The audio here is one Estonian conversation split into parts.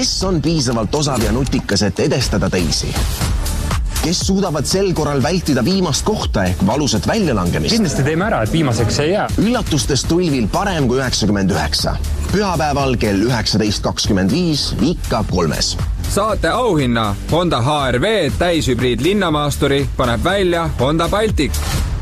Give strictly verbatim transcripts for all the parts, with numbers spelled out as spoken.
Kes on piisavalt osav ja nutikas, et edestada teisi? Kes suudavad sel korral vältida viimast kohta ehk valusat väljalangemist? Kindlasti teeme ära, et viimaseks ei jää. Üllatustes tulvil parem kui üheksakümmend üheksa. Pühapäeval kell üheksateist kakskümmend viis ikka kolmes. Saate auhinna Honda H R V täishübriid linnamaasturi paneb välja Honda Baltic.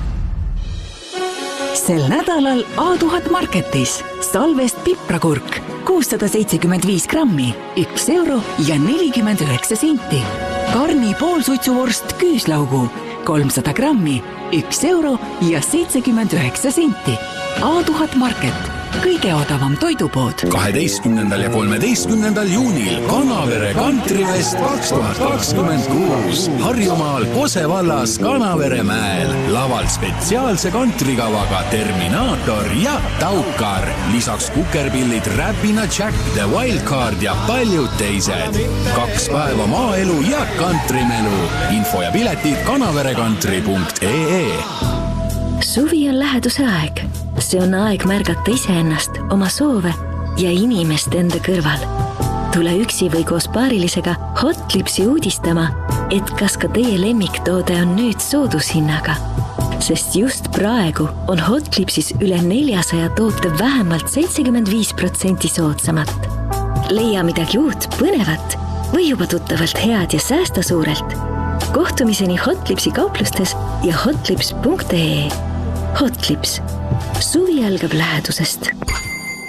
Sel nädalal A tuhat Marketis salvest piprakurk kuussada seitsekümmend viis grammi, üks euro ja nelikümmend üheksa senti. Karni poolsuitsuvorst küüslaugu kolmsada grammi, üks euro ja seitsekümmend üheksa senti. A tuhat Market, kõige odavam toidupood. kaheteistkümnendal ja kolmeteistkümnendal juunil Kanavere Kantrivest kaks tuhat kakskümmend kuus Harjumaal Kose vallas Kanavere mäel. Laval spetsiaalse kantrikavaga Terminaator ja Taukar. Lisaks kukerpillid Räpina Jack, The Wildcard ja paljud teised. Kaks päeva maaelu ja kantrimelu. Info ja piletid kanaverekantri punkt ee. Suvi on läheduse aeg. See on aeg märgata iseennast, oma soove ja inimest enda kõrval. Tule üksi või koos paarilisega Hotlipsi uudistama, et kas ka teie lemmiktoode on nüüd soodushinnaga. Sest just praegu on Hotlipsis üle neljasaja toote vähemalt seitsekümmend viis protsenti soodsamat. Leia midagi uut, põnevat või juba tuttavalt head ja säästa suurelt. Kohtumiseni Hotlipsi kauplustes ja hotlips punkt ee. Hotlips. Suvi algab lähedusest.